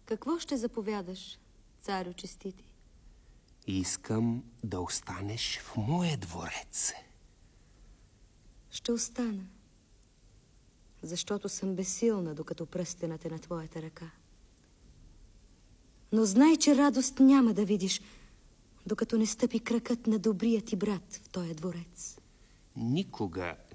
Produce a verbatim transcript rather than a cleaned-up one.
Какво ще заповядаш, царю честити? Искам да останеш в моя дворец. Ще остана, защото съм безсилна, докато пръстенът е на твоята ръка. Но знай, че радост няма да видиш, докато не стъпи кракът на добрия ти брат в този дворец. Никога